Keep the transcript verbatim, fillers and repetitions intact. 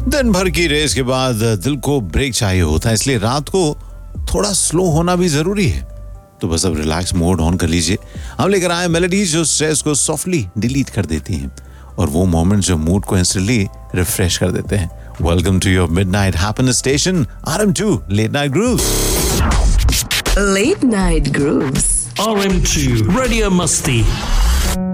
दिन भर की रेस के बाद दिल को ब्रेक चाहिए होता है, इसलिए रात को थोड़ा स्लो होना भी जरूरी है। तो बस अब रिलैक्स मोड ऑन कर लीजिए। हम लेकर आए मेलोडीज जो स्ट्रेस को सॉफ्टली डिलीट कर देती हैं और वो मोमेंट जो मूड को इंस्टेंटली रिफ्रेश कर देते हैं। Welcome to your midnight happiness station R M to late night grooves. Late Night Grooves. R M two Radio Musty.